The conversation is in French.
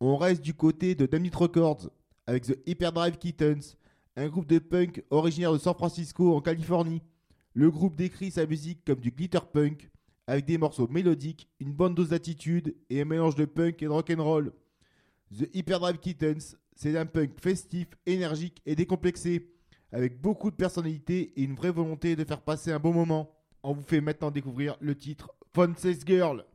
On reste du côté de Damned Records avec The Hyperdrive Kittens, un groupe de punk originaire de San Francisco en Californie. Le groupe décrit sa musique comme du glitter punk avec des morceaux mélodiques, une bonne dose d'attitude et un mélange de punk et de rock'n'roll. The Hyperdrive Kittens, c'est un punk festif, énergique et décomplexé, avec beaucoup de personnalité et une vraie volonté de faire passer un bon moment. On vous fait maintenant découvrir le titre Fun Says Girl.